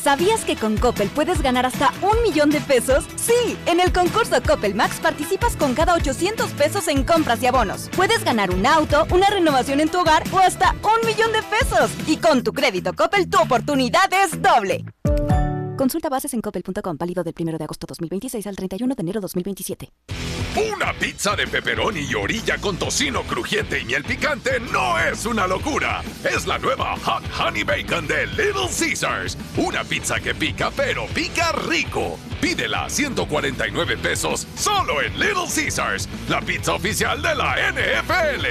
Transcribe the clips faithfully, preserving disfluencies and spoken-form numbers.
¿Sabías que con Coppel puedes ganar hasta un millón de pesos? Sí, en el concurso Coppel Max participas con cada ochocientos pesos en compras y abonos. Puedes ganar un auto, una renovación en tu hogar o hasta un millón de pesos. Y con tu crédito Coppel, tu oportunidad es doble. Consulta bases en coppel punto com, válido del primero de agosto dos mil veintiséis al treinta y uno de enero dos mil veintisiete. Una pizza de pepperoni y orilla con tocino crujiente y miel picante no es una locura. Es la nueva Hot Honey Bacon de Little Caesars. Una pizza que pica, pero pica rico. Pídela a ciento cuarenta y nueve pesos solo en Little Caesars, la pizza oficial de la N F L.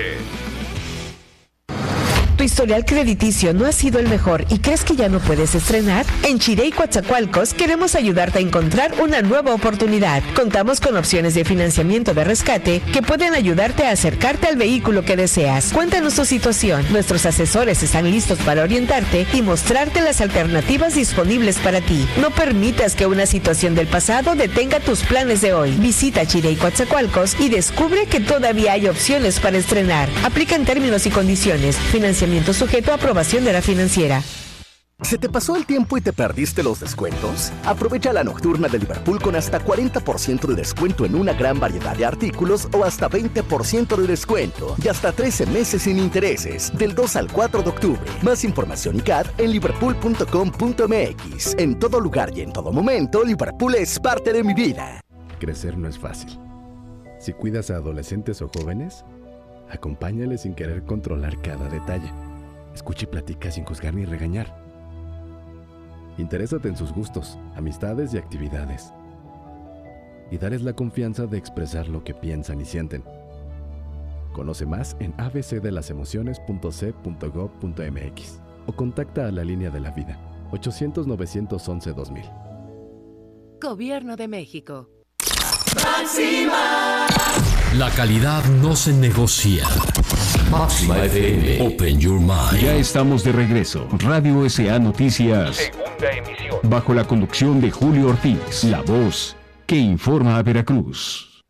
¿Tu historial crediticio no ha sido el mejor y crees que ya no puedes estrenar? En Chirey Coatzacoalcos queremos ayudarte a encontrar una nueva oportunidad. Contamos con opciones de financiamiento de rescate que pueden ayudarte a acercarte al vehículo que deseas. Cuéntanos tu situación. Nuestros asesores están listos para orientarte y mostrarte las alternativas disponibles para ti. No permitas que una situación del pasado detenga tus planes de hoy. Visita Chirey Coatzacoalcos y descubre que todavía hay opciones para estrenar. Aplica en términos y condiciones. Financiamiento sujeto a aprobación de la financiera. ¿Se te pasó el tiempo y te perdiste los descuentos? Aprovecha la nocturna de Liverpool con hasta cuarenta por ciento de descuento en una gran variedad de artículos o hasta veinte por ciento de descuento y hasta trece meses sin intereses del dos al cuatro de octubre. Más información y C A D en liverpool punto com punto m x. En todo lugar y en todo momento, Liverpool es parte de mi vida. Crecer no es fácil. Si cuidas a adolescentes o jóvenes, acompáñales sin querer controlar cada detalle. Escucha y platica sin juzgar ni regañar. Interésate en sus gustos, amistades y actividades. Y dales la confianza de expresar lo que piensan y sienten. Conoce más en a b c de las emociones punto c punto gov punto m x o contacta a la línea de la vida ochocientos, novecientos once, dos mil. Gobierno de México. Máxima. La calidad no se negocia. Máxima F M. Open your mind. Ya estamos de regreso. Radio S A Noticias. Segunda emisión. Bajo la conducción de Julio Ortiz, la voz que informa a Veracruz.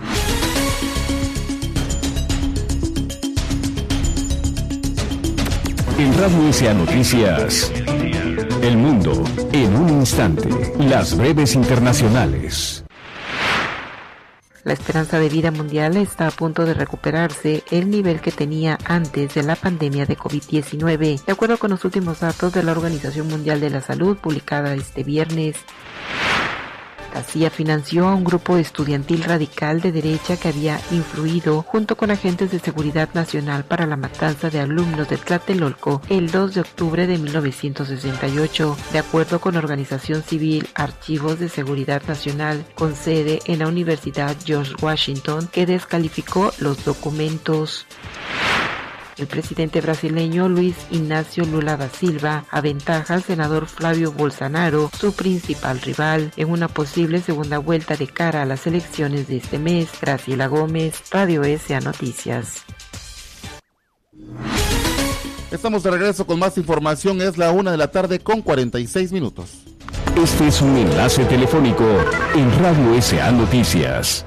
En Radio S A Noticias. El mundo en un instante. Las breves internacionales. La esperanza de vida mundial está a punto de recuperarse el nivel que tenía antes de la pandemia de covid diecinueve, de acuerdo con los últimos datos de la Organización Mundial de la Salud publicada este viernes. La C I A financió a un grupo estudiantil radical de derecha que había influido junto con agentes de seguridad nacional para la matanza de alumnos de Tlatelolco el dos de octubre de mil novecientos sesenta y ocho, de acuerdo con la organización civil Archivos de Seguridad Nacional con sede en la Universidad George Washington, que descalificó los documentos. El presidente brasileño Luis Ignacio Lula da Silva aventaja al senador Flávio Bolsonaro, su principal rival, en una posible segunda vuelta de cara a las elecciones de este mes. Graciela Gómez, Radio S A Noticias. Estamos de regreso con más información. Es la una de la tarde con cuarenta y seis minutos. Este es un enlace telefónico en Radio S A Noticias.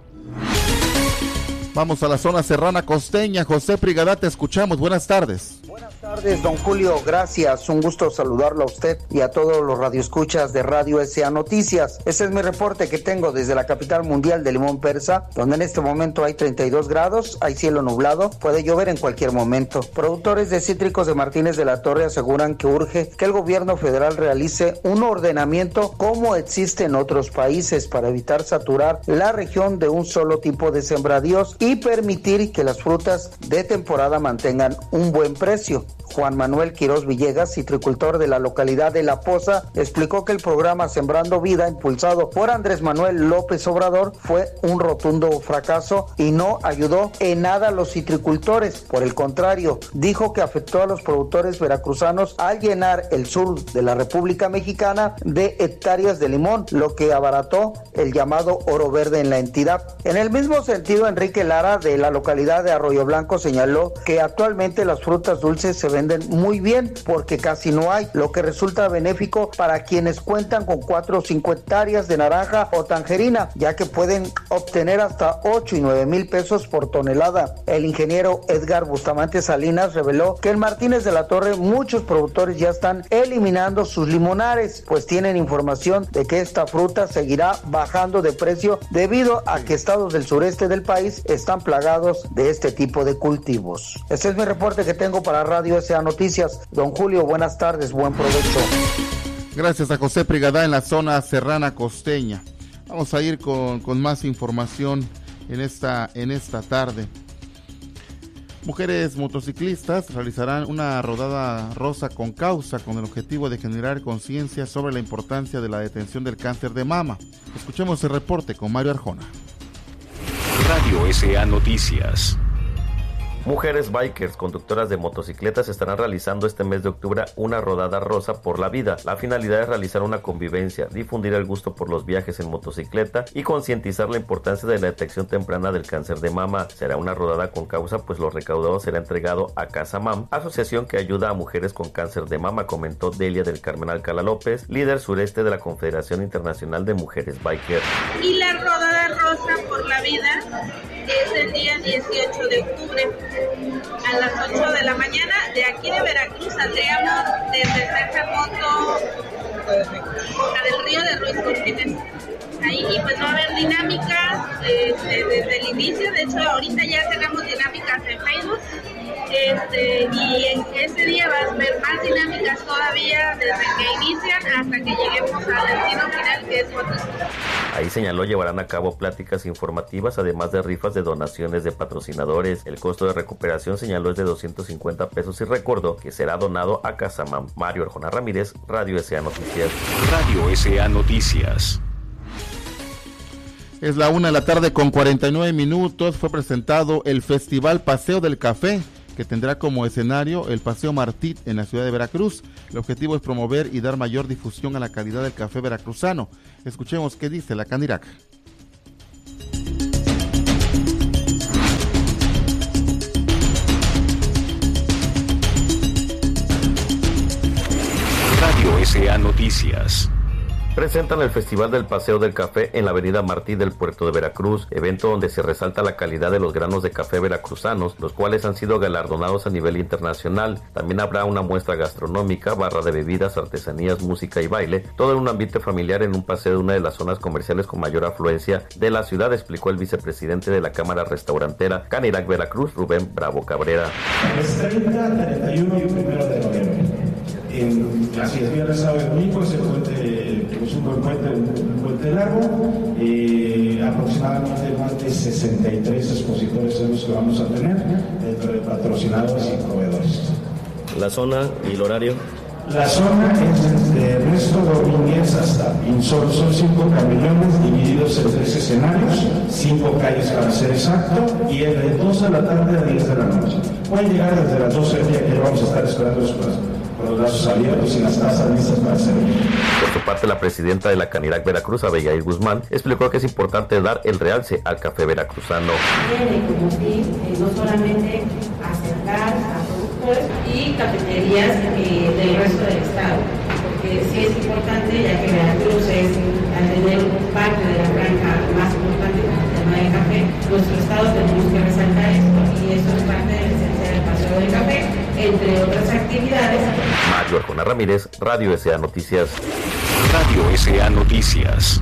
Vamos a la zona serrana costeña. José Prigadá, te escuchamos. Buenas tardes. Buenas tardes, don Julio. Gracias. Un gusto saludarlo a usted y a todos los radioescuchas de Radio S A Noticias. Ese es mi reporte que tengo desde la capital mundial de Limón Persa, donde en este momento hay treinta y dos grados, hay cielo nublado, puede llover en cualquier momento. Productores de cítricos de Martínez de la Torre aseguran que urge que el gobierno federal realice un ordenamiento como existe en otros países para evitar saturar la región de un solo tipo de sembradíos y permitir que las frutas de temporada mantengan un buen precio. Juan Manuel Quirós Villegas, citricultor de la localidad de La Poza, explicó que el programa Sembrando Vida, impulsado por Andrés Manuel López Obrador, fue un rotundo fracaso y no ayudó en nada a los citricultores. Por el contrario, dijo que afectó a los productores veracruzanos al llenar el sur de la República Mexicana de hectáreas de limón, lo que abarató el llamado oro verde en la entidad. En el mismo sentido, Enrique Lara, de la localidad de Arroyo Blanco, señaló que actualmente las frutas dulces se ven venden muy bien porque casi no hay, lo que resulta benéfico para quienes cuentan con cuatro o cinco hectáreas de naranja o tangerina, ya que pueden obtener hasta ocho y nueve mil pesos por tonelada. El ingeniero Edgar Bustamante Salinas reveló que en Martínez de la Torre muchos productores ya están eliminando sus limonares, pues tienen información de que esta fruta seguirá bajando de precio debido a que estados del sureste del país están plagados de este tipo de cultivos. Este es mi reporte que tengo para Radio S A Noticias. Don Julio, buenas tardes, buen provecho. Gracias a José Prigadá en la zona serrana costeña. Vamos a ir con, con más información en esta, en esta tarde. Mujeres motociclistas realizarán una rodada rosa con causa con el objetivo de generar conciencia sobre la importancia de la detención del cáncer de mama. Escuchemos el reporte con Mario Arjona. Radio S A Noticias. Mujeres bikers, conductoras de motocicletas, estarán realizando este mes de octubre una rodada rosa por la vida. La finalidad es realizar una convivencia, difundir el gusto por los viajes en motocicleta y concientizar la importancia de la detección temprana del cáncer de mama. Será una rodada con causa, pues lo recaudado será entregado a Casa Mam, asociación que ayuda a mujeres con cáncer de mama, comentó Delia del Carmen Alcalá López, líder sureste de la Confederación Internacional de Mujeres Bikers. Y la rodada rosa por la vida es el día dieciocho de octubre. A las ocho de la mañana, de aquí de Veracruz saldríamos desde Cercamoto, Boca del Río de Ruiz Cortines. Ahí y pues va a haber dinámicas este, desde el inicio. De hecho, ahorita ya tenemos dinámicas en Facebook. Este, y en ese día vas a ver más dinámicas todavía desde que inician hasta que lleguemos al destino final, que es Huatusco. Ahí señaló llevarán a cabo pláticas informativas, además de rifas de donaciones de patrocinadores. El costo de recuperación, señaló, es de doscientos cincuenta pesos y recordó que será donado a Casamam. Mario Arjona Ramírez, Radio S A Noticias. Radio S A Noticias. Es la una de la tarde con cuarenta y nueve minutos. Fue presentado el Festival Paseo del Café, que tendrá como escenario el Paseo Martí en la ciudad de Veracruz. El objetivo es promover y dar mayor difusión a la calidad del café veracruzano. Escuchemos qué dice la Canirac. Radio S A Noticias. Presentan el Festival del Paseo del Café en la avenida Martí del puerto de Veracruz, evento donde se resalta la calidad de los granos de café veracruzanos, los cuales han sido galardonados a nivel internacional. También habrá una muestra gastronómica, barra de bebidas, artesanías, música y baile, todo en un ambiente familiar en un paseo de una de las zonas comerciales con mayor afluencia de la ciudad, explicó el vicepresidente de la Cámara Restaurantera Canirac Veracruz, Rubén Bravo Cabrera. Es treinta, treinta y uno y primero de noviembre. En, así es, viernes, sábado y domingo es el puente, es un buen puente, un puente largo, eh, aproximadamente más de sesenta y tres expositores son los que vamos a tener, entre patrocinadores y proveedores. ¿La zona y el horario? La zona es desde Ernesto Domínguez hasta Pinsol, son cinco camellones divididos en tres escenarios, cinco calles para ser exacto, y es de dos de la tarde a diez de la noche. Pueden llegar desde las doce del día, que vamos a estar esperando los plazos. Con los brazos abiertos y las tazas listas para servir. Por su parte, la presidenta de la Canirac Veracruz, Abigail Guzmán, explicó que es importante dar el realce al café veracruzano. Tiene como fin eh, no solamente acercar a productores y cafeterías eh, del resto del estado, porque sí es importante, ya que Veracruz es, al tener parte de la franja más importante con el tema del café, nuestro estado tenemos que resaltar esto, y eso es parte de la esencia del Paseo del Café, entre otras actividades. Mario Arjona Ramírez, Radio S A Noticias. Radio S A Noticias.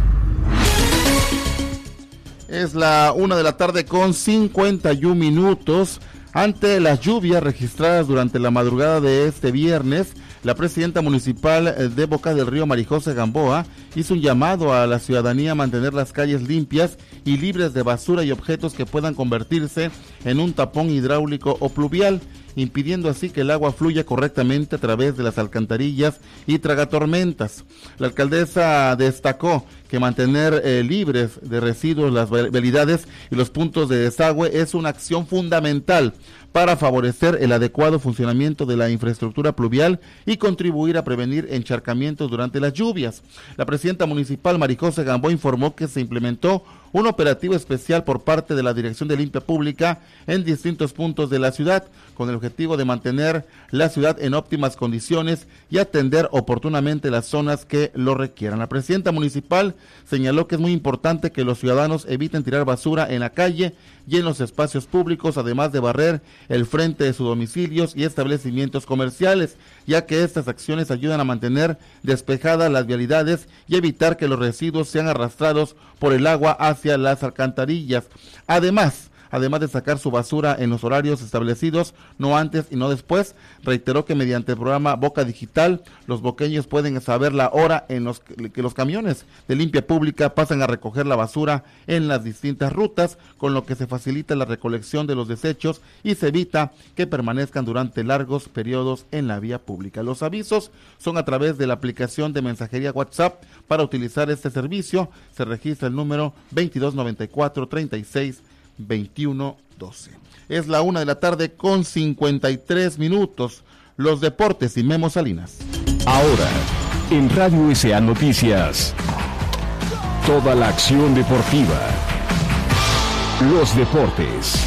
Es la una de la tarde con cincuenta y un minutos. Ante las lluvias registradas durante la madrugada de este viernes, la presidenta municipal de Boca del Río, Marijose Gamboa, hizo un llamado a la ciudadanía a mantener las calles limpias y libres de basura y objetos que puedan convertirse en un tapón hidráulico o pluvial, impidiendo así que el agua fluya correctamente a través de las alcantarillas y tragatormentas. La alcaldesa destacó que mantener eh, libres de residuos las vialidades y los puntos de desagüe es una acción fundamental para favorecer el adecuado funcionamiento de la infraestructura pluvial y contribuir a prevenir encharcamientos durante las lluvias. La presidenta municipal María José Gamboa informó que se implementó un operativo especial por parte de la Dirección de Limpia Pública en distintos puntos de la ciudad, con el objetivo de mantener la ciudad en óptimas condiciones y atender oportunamente las zonas que lo requieran. La presidenta municipal señaló que es muy importante que los ciudadanos eviten tirar basura en la calle y en los espacios públicos, además de barrer el frente de sus domicilios y establecimientos comerciales, ya que estas acciones ayudan a mantener despejadas las vialidades y evitar que los residuos sean arrastrados por el agua hacia las alcantarillas. Además, Además de sacar su basura en los horarios establecidos, no antes y no después, reiteró que mediante el programa Boca Digital, los boqueños pueden saber la hora en los que los camiones de limpia pública pasan a recoger la basura en las distintas rutas, con lo que se facilita la recolección de los desechos y se evita que permanezcan durante largos periodos en la vía pública. Los avisos son a través de la aplicación de mensajería WhatsApp. Para utilizar este servicio, se registra el número veintidós noventa y cuatro treinta y seis veintiuno doce. Es la una de la tarde con cincuenta y tres minutos. Los deportes y Memo Salinas. Ahora, en Radio S A Noticias, toda la acción deportiva. Los deportes.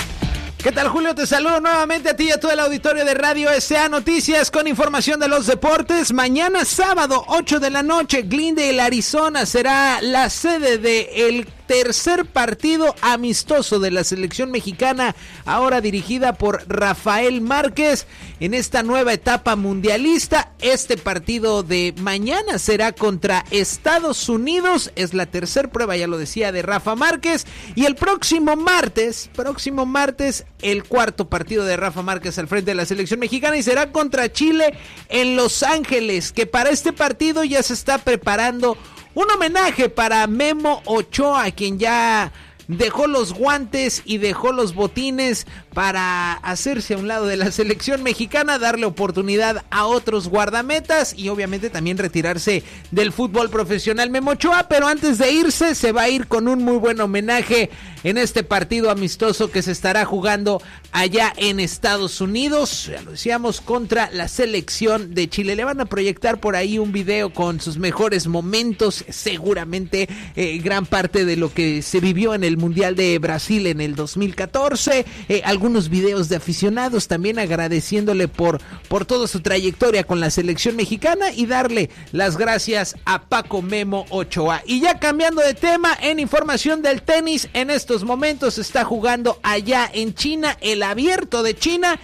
¿Qué tal, Julio? Te saludo nuevamente a ti y a todo el auditorio de Radio S A Noticias con información de los deportes. Mañana sábado, ocho de la noche, Glendale, Arizona será la sede de el tercer partido amistoso de la selección mexicana, ahora dirigida por Rafael Márquez en esta nueva etapa mundialista. Este partido de mañana será contra Estados Unidos, es la tercera prueba, ya lo decía, de Rafa Márquez, y el próximo martes, próximo martes, el cuarto partido de Rafa Márquez al frente de la selección mexicana, y será contra Chile en Los Ángeles, que para este partido ya se está preparando un homenaje para Memo Ochoa, quien ya dejó los guantes y dejó los botines para hacerse a un lado de la selección mexicana, darle oportunidad a otros guardametas y obviamente también retirarse del fútbol profesional Memo Ochoa, pero antes de irse se va a ir con un muy buen homenaje en este partido amistoso que se estará jugando allá en Estados Unidos, ya lo decíamos, contra la selección de Chile. Le van a proyectar por ahí un video con sus mejores momentos, seguramente eh, gran parte de lo que se vivió en el Mundial de Brasil en el dos mil catorce, eh, algunos videos de aficionados también agradeciéndole por, por toda su trayectoria con la selección mexicana y darle las gracias a Paco Memo Ochoa. Y ya cambiando de tema, en información del tenis, en estos momentos se está jugando allá en China, el Abierto de China.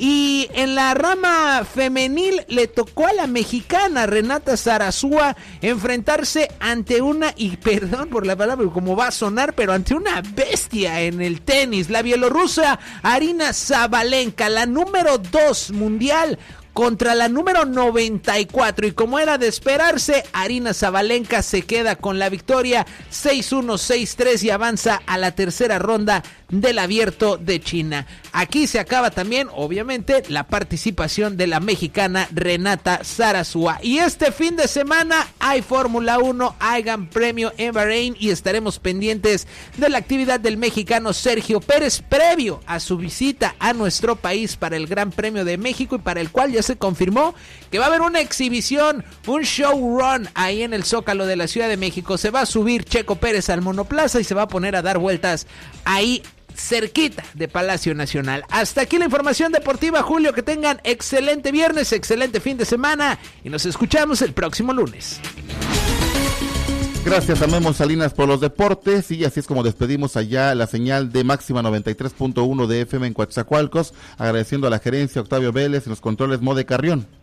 Y en la rama femenil le tocó a la mexicana Renata Zarazúa enfrentarse ante una, y perdón por la palabra como va a sonar, pero ante una bestia en el tenis, la bielorrusa Aryna Sabalenka, la número dos mundial, contra la número noventa y cuatro, y como era de esperarse, Aryna Sabalenka se queda con la victoria seis uno, seis tres y avanza a la tercera ronda del Abierto de China. Aquí se acaba también, obviamente, la participación de la mexicana Renata Zarazúa. Y este fin de semana hay Fórmula uno, hay Gran Premio en Bahrein y estaremos pendientes de la actividad del mexicano Sergio Pérez previo a su visita a nuestro país para el Gran Premio de México, y para el cual ya se confirmó que va a haber una exhibición, un show run ahí en el Zócalo de la Ciudad de México. Se va a subir Checo Pérez al monoplaza y se va a poner a dar vueltas ahí cerquita de Palacio Nacional. Hasta aquí la información deportiva, Julio. Que tengan excelente viernes, excelente fin de semana y nos escuchamos el próximo lunes. Gracias a Memo Salinas por los deportes, y así es como despedimos allá la señal de Máxima noventa y tres punto uno de F M en Coatzacoalcos, agradeciendo a la gerencia Octavio Vélez y los controles Mode Carrión.